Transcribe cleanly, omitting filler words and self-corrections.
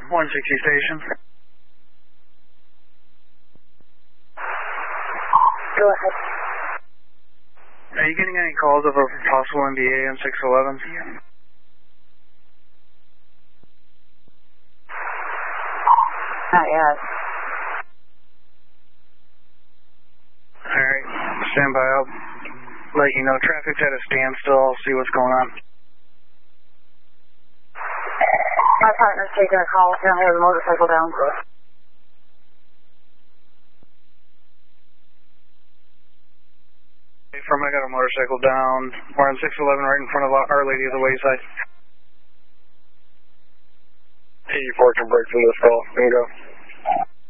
160 station. Go ahead. Are you getting any calls of a possible MBA on 611? Not yet. Alright, stand by. I'll let you know. Traffic's at a standstill. I'll see what's going on. My partner's taking a call down here with a motorcycle down. From I got a motorcycle down. We're on 611 right in front of Our Lady of the Wayside. 84 can break from this call. Bingo.